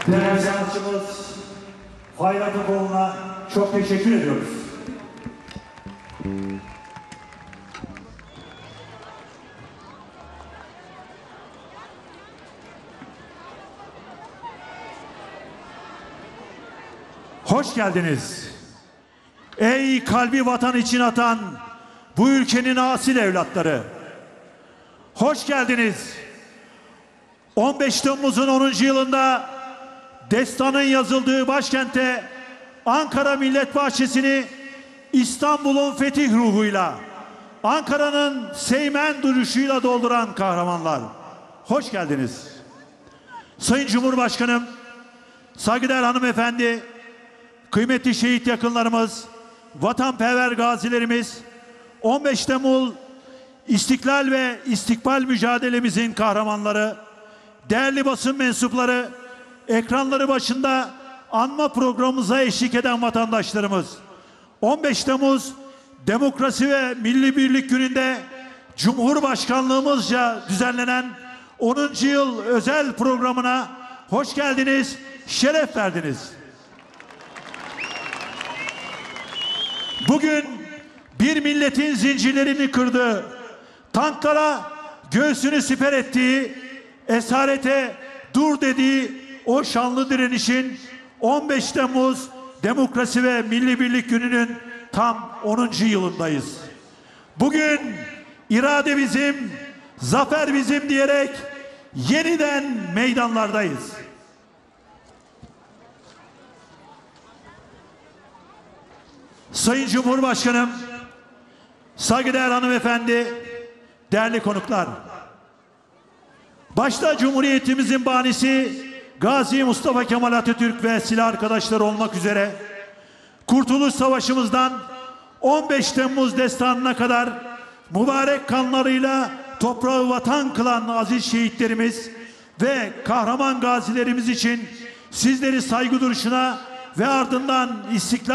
Değerli sanatçımız Fahir Atakoğlu'na çok teşekkür ediyoruz. Hoş geldiniz. Ey kalbi vatan için atan bu ülkenin asil evlatları. Hoş geldiniz. 15 Temmuz'un 10. yılında destanın yazıldığı başkente Ankara Millet Bahçesi'ni İstanbul'un fetih ruhuyla, Ankara'nın seymen duruşuyla dolduran kahramanlar. Hoş geldiniz. Sayın Cumhurbaşkanım, saygıdeğer hanımefendi, kıymetli şehit yakınlarımız, vatanperver gazilerimiz, 15 Temmuz İstiklal ve istikbal mücadelemizin kahramanları, değerli basın mensupları, ekranları başında anma programımıza eşlik eden vatandaşlarımız, 15 Temmuz Demokrasi ve Milli Birlik Günü'nde Cumhurbaşkanlığımızca düzenlenen 10. yıl özel programına hoş geldiniz, şeref verdiniz. Bugün bir milletin zincirlerini kırdığı, tanklara göğsünü siper ettiği, esarete dur dediği o şanlı direnişin 15 Temmuz Demokrasi ve Milli Birlik Günü'nün tam 10. yılındayız. Bugün irade bizim, zafer bizim diyerek yeniden meydanlardayız. Sayın Cumhurbaşkanım, saygıdeğer hanımefendi, değerli konuklar. Başta Cumhuriyetimizin banisi Gazi Mustafa Kemal Atatürk ve silah arkadaşları olmak üzere Kurtuluş Savaşımızdan 15 Temmuz destanına kadar mübarek kanlarıyla toprağı vatan kılan aziz şehitlerimiz ve kahraman gazilerimiz için sizleri saygı duruşuna ve ardından İstiklal